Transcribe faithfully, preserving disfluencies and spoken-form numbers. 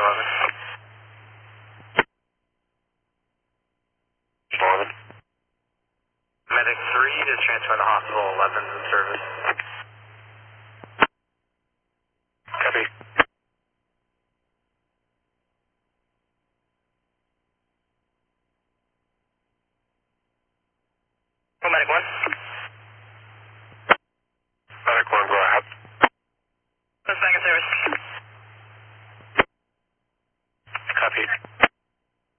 eleven. eleven. Medic three is transferring to hospital eleven's in service. Copy. Oh, medic one.